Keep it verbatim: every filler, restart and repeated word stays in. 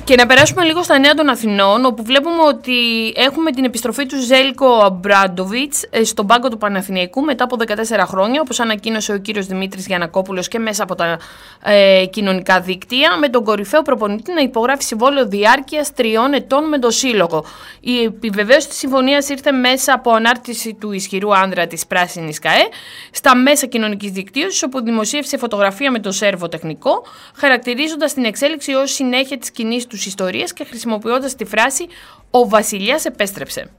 Και να περάσουμε λίγο στα νέα των Αθηνών, όπου βλέπουμε ότι έχουμε την επιστροφή του Ζέλκο Αμπράντοβιτς στον πάγκο του Παναθηναϊκού μετά από δεκατέσσερα χρόνια, όπως ανακοίνωσε ο κύριος Δημήτρης Γιαννακόπουλος και μέσα από τα ε, κοινωνικά δίκτυα, με τον κορυφαίο προπονητή να υπογράφει συμβόλαιο διάρκειας τριών ετών με το σύλλογο. Η επιβεβαίωση της συμφωνίας ήρθε μέσα από ανάρτηση του ισχυρού άνδρα της Πράσινης ΚΑΕ στα μέσα κοινωνικής δικτύωσης, όπου δημοσίευσε φωτογραφία με τον Σέρβο τεχνικό, χαρακτηρίζοντας την εξέλιξη ως συνέχεια της κοινής τους ιστορίας και χρησιμοποιώντας τη φράση «Ο Βασιλιάς επέστρεψε».